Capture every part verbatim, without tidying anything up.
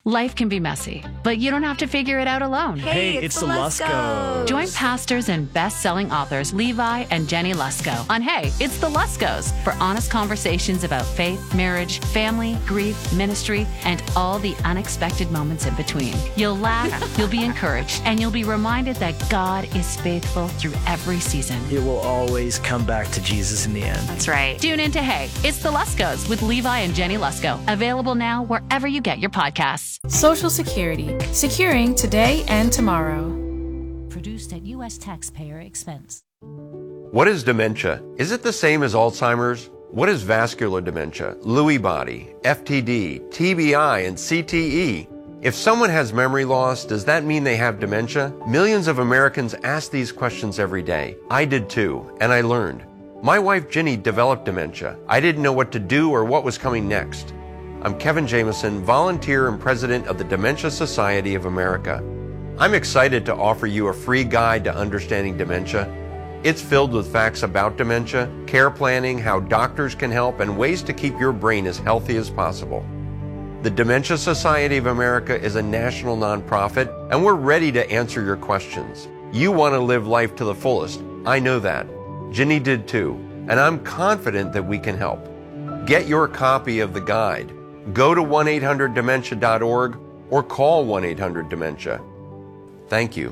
Life can be messy, but you don't have to figure it out alone. Hey, hey it's, it's the Luskos. Join pastors and best-selling authors Levi and Jenny Lusko on Hey, It's the Luskos for honest conversations about faith, marriage, family, grief, ministry, and all the unexpected moments in between. You'll laugh, you'll be encouraged, and you'll be reminded that God is faithful through every season. It will always come back to Jesus in the end. That's right. Tune in to Hey, It's the Luskos with Levi and Jenny Lusko. Available now wherever you get your podcasts. Social Security, securing today and tomorrow. Produced at U S taxpayer expense. What is dementia? Is it the same as Alzheimer's? What is vascular dementia, Lewy body, F T D, T B I, and C T E? If someone has memory loss, does that mean they have dementia? Millions of Americans ask these questions every day. I did too, and I learned. My wife Ginny developed dementia. I didn't know what to do or what was coming next. I'm Kevin Jameson, volunteer and president of the Dementia Society of America. I'm excited to offer you a free guide to understanding dementia. It's filled with facts about dementia, care planning, how doctors can help, and ways to keep your brain as healthy as possible. The Dementia Society of America is a national nonprofit, and we're ready to answer your questions. You want to live life to the fullest. I know that. Ginny did too, and I'm confident that we can help. Get your copy of the guide. Go to one eight hundred dementia dot org or call one eight hundred dementia. Thank you.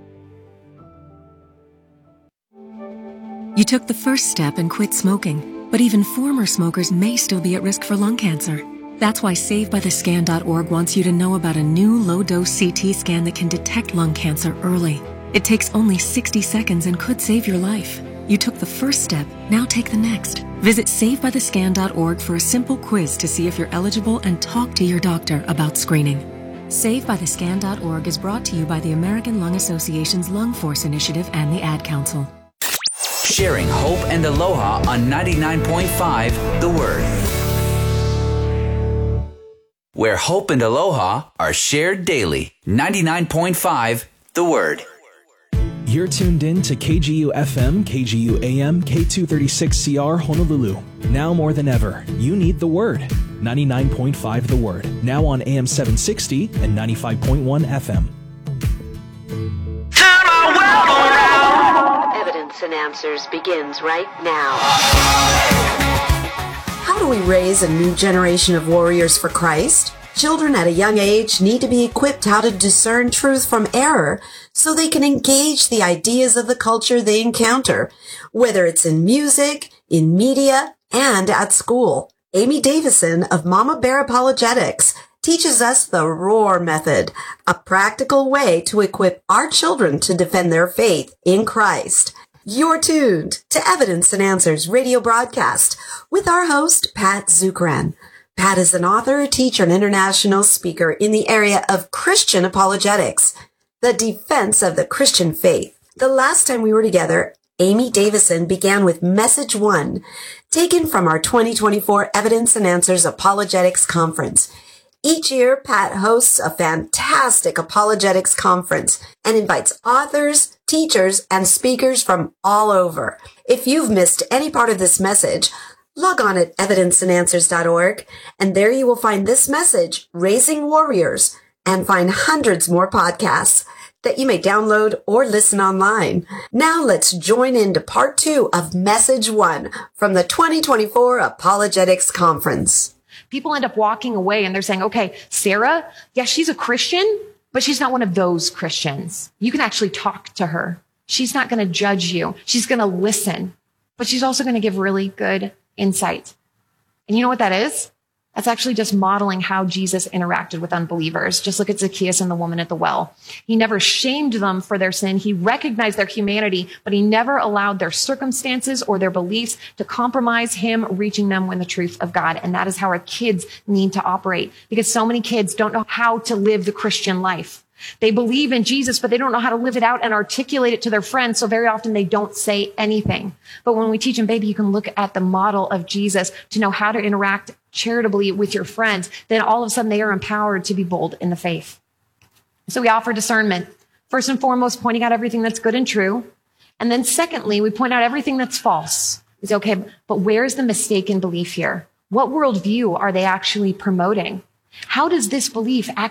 You took the first step and quit smoking, but even former smokers may still be at risk for lung cancer. That's why save by the scan dot org wants you to know about a new low-dose C T scan that can detect lung cancer early. It takes only sixty seconds and could save your life. You took the first step, now take the next. Visit save by the scan dot org for a simple quiz to see if you're eligible and talk to your doctor about screening. save by the scan dot org is brought to you by the American Lung Association's Lung Force Initiative and the Ad Council. Sharing hope and aloha on ninety-nine point five The Word, where hope and aloha are shared daily. ninety-nine point five The Word. You're tuned in to K G U F M, K G U A M, K two thirty-six C R Honolulu. Now more than ever, you need The Word. ninety-nine point five The Word. Now on A M seven sixty and ninety-five point one F M. Turn my world around. Evidence and Answers begins right now. How do we raise a new generation of warriors for Christ? Children at a young age need to be equipped how to discern truth from error so they can engage the ideas of the culture they encounter, whether it's in music, in media, and at school. Amy Davison of Mama Bear Apologetics teaches us the ROAR method, a practical way to equip our children to defend their faith in Christ. You're tuned to Evidence and Answers radio broadcast with our host, Pat Zukeran. Pat is an author, a teacher, and international speaker in the area of Christian apologetics, the defense of the Christian faith. The last time we were together, Amy Davison began with Message One, taken from our twenty twenty-four Evidence and Answers Apologetics Conference. Each year, Pat hosts a fantastic apologetics conference and invites authors, teachers, and speakers from all over. If you've missed any part of this message, log on at evidence and answers dot org, and there you will find this message, Raising Warriors, and find hundreds more podcasts that you may download or listen online. Now let's join into part two of Message One from the twenty twenty-four Apologetics Conference. People end up walking away and they're saying, okay, Sarah, yeah, she's a Christian, but she's not one of those Christians. You can actually talk to her. She's not going to judge you. She's going to listen, but she's also going to give really good insight. And you know what that is? That's actually just modeling how Jesus interacted with unbelievers. Just look at Zacchaeus and the woman at the well. He never shamed them for their sin. He recognized their humanity, but he never allowed their circumstances or their beliefs to compromise him reaching them with the truth of God. And that is how our kids need to operate, because so many kids don't know how to live the Christian life. They believe in Jesus, but they don't know how to live it out and articulate it to their friends. So very often they don't say anything. But when we teach them, baby, you can look at the model of Jesus to know how to interact charitably with your friends. Then all of a sudden they are empowered to be bold in the faith. So we offer discernment. First and foremost, pointing out everything that's good and true. And then secondly, we point out everything that's false. We say, okay, but where's the mistaken belief here? What worldview are they actually promoting? How does this belief actually